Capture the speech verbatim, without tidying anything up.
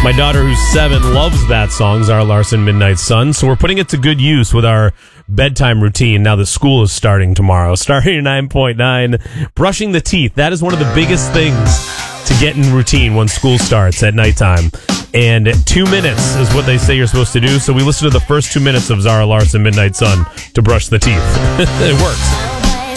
My daughter, who's seven, loves that song, Zara Larsson, Midnight Sun. So we're putting it to good use with our bedtime routine now that school is starting tomorrow. Starting at nine point nine, brushing the teeth. That is one of the biggest things to get in routine when school starts at nighttime. And two minutes is what they say you're supposed to do. So we listen to the first two minutes of Zara Larsson, Midnight Sun, to brush the teeth. It works.